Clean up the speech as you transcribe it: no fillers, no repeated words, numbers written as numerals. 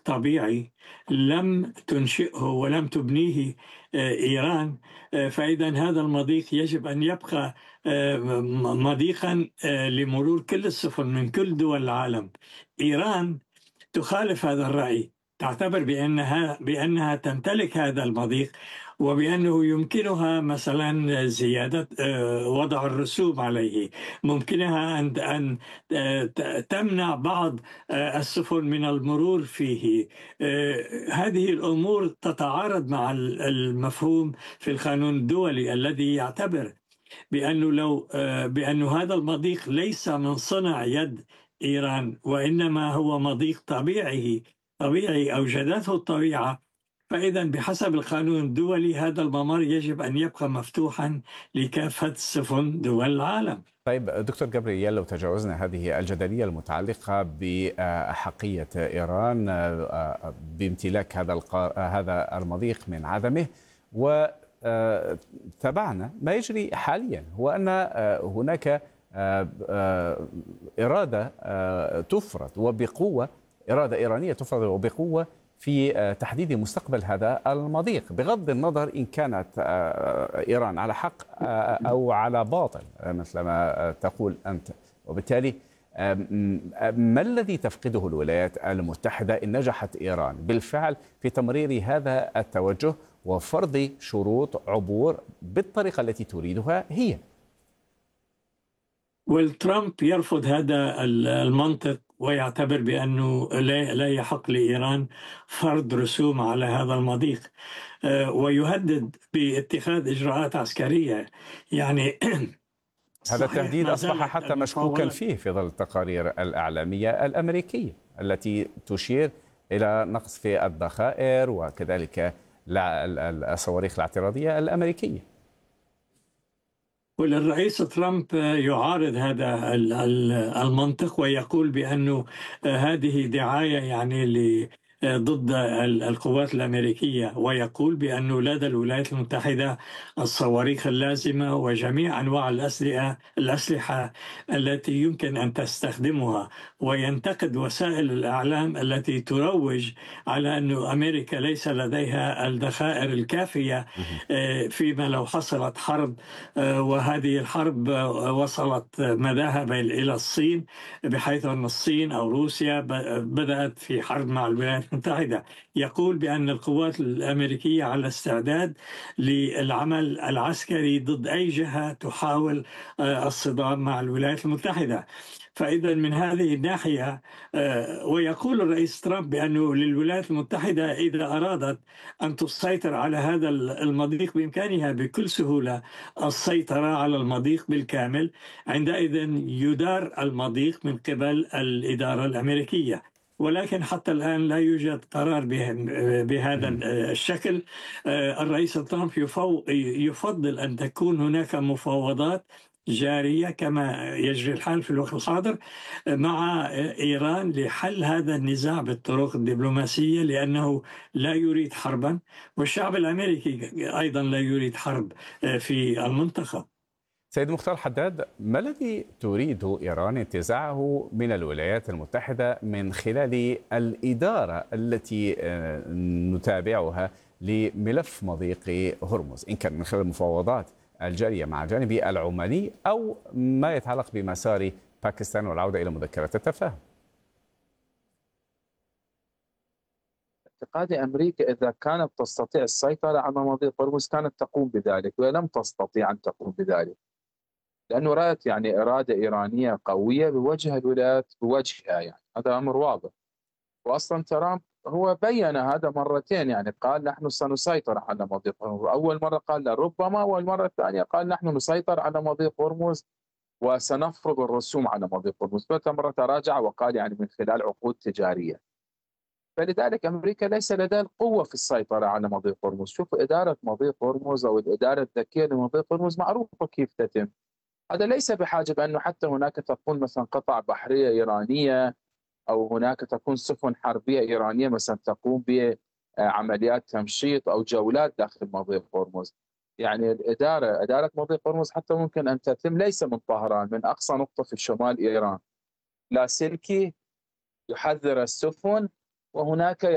طبيعي لم تنشئه ولم تبنيه إيران. فإذا هذا المضيق يجب أن يبقى مضيقا لمرور كل السفن من كل دول العالم. إيران تخالف هذا الرأي، تعتبر بأنها تمتلك هذا المضيق، وبأنه يمكنها مثلا زيادة وضع الرسوم عليه، ممكنها أن تمنع بعض السفن من المرور فيه. هذه الأمور تتعارض مع المفهوم في القانون الدولي الذي يعتبر بأن هذا المضيق ليس من صنع يد إيران، وإنما هو مضيق طبيعي أوجدته الطبيعة. فإذا بحسب القانون الدولي هذا الممر يجب أن يبقى مفتوحا لكافة سفن دول العالم. طيب دكتور جابرييل، لو تجاوزنا هذه الجدلية المتعلقة بأحقية إيران بامتلاك هذا المضيق من عدمه، وتابعنا ما يجري حاليا، هو أن هناك إرادة تفرض وبقوة، إرادة إيرانية تفرض وبقوة في تحديد مستقبل هذا المضيق، بغض النظر إن كانت إيران على حق أو على باطل مثل ما تقول أنت. وبالتالي ما الذي تفقده الولايات المتحدة إن نجحت إيران بالفعل في تمرير هذا التوجه وفرض شروط عبور بالطريقة التي تريدها هي؟ والترامب يرفض هذا المنطق ويعتبر بأنه لا يحق لإيران فرض رسوم على هذا المضيق، ويهدد باتخاذ إجراءات عسكرية. يعني هذا التهديد أصبح حتى مشكوكا فيه في ظل التقارير الإعلامية الأمريكية التي تشير إلى نقص في الذخائر وكذلك الصواريخ الاعتراضية الأمريكية. والرئيس ترامب يعارض هذا المنطق ويقول بأنه هذه دعاية يعني ضد القوات الأمريكية، ويقول بأنه لدى الولايات المتحدة الصواريخ اللازمة وجميع أنواع الأسلحة التي يمكن أن تستخدمها، وينتقد وسائل الإعلام التي تروج على أن أمريكا ليس لديها الذخائر الكافية فيما لو حصلت حرب، وهذه الحرب وصلت مداها إلى الصين، بحيث أن الصين أو روسيا بدأت في حرب مع الولايات المتحدة. يقول بأن القوات الأمريكية على استعداد للعمل العسكري ضد أي جهة تحاول الصدام مع الولايات المتحدة. فإذا من هذه الناحية، ويقول الرئيس ترامب بأنه للولايات المتحدة إذا أرادت أن تسيطر على هذا المضيق بإمكانها بكل سهولة السيطرة على المضيق بالكامل، عندئذ يدار المضيق من قبل الإدارة الأمريكية. ولكن حتى الآن لا يوجد قرار بهذا الشكل. الرئيس ترامب يفضل أن تكون هناك مفاوضات جارية كما يجري الحال في الوقت الحاضر مع إيران لحل هذا النزاع بالطرق الدبلوماسية، لأنه لا يريد حربا، والشعب الأمريكي أيضا لا يريد حرب في المنطقة. سيد مختار حداد، ما الذي تريد إيران انتزاعه من الولايات المتحدة من خلال الإدارة التي نتابعها لملف مضيق هرمز، إن كان من خلال المفاوضات الجارية مع جانب العماني أو ما يتعلق بمسار باكستان والعودة إلى مذكرة التفاهم؟ اعتقاد أمريكا إذا كانت تستطيع السيطرة على مضيق هرمز كانت تقوم بذلك، ولم تستطيع أن تقوم بذلك، لأنه رأت يعني إرادة إيرانية قوية بوجه الولايات بوجهها، يعني هذا أمر واضح. وأصلا ترامب هو بين هذا مرتين، يعني قال نحن سنسيطر على مضيق هرمز، أول مرة قال ربما، والمرة الثانية قال نحن نسيطر على مضيق هرمز وسنفرض الرسوم على مضيق هرمز، ثالث مرة تراجع وقال يعني من خلال عقود تجارية. فلذلك أمريكا ليس لديها القوة في السيطرة على مضيق هرمز. شوف إدارة مضيق هرمز أو الإدارة الذكية لمضيق هرمز معروفة كيف تتم. هذا ليس بحاجة بأنه حتى هناك تكون مثلا قطع بحرية إيرانية أو هناك تكون سفن حربية إيرانية مثلا تقوم بعمليات تمشيط أو جولات داخل مضيق هرمز. يعني إدارة مضيق هرمز حتى ممكن أن تتم ليس من طهران، من أقصى نقطة في شمال إيران، لاسلكي يحذر السفن، وهناك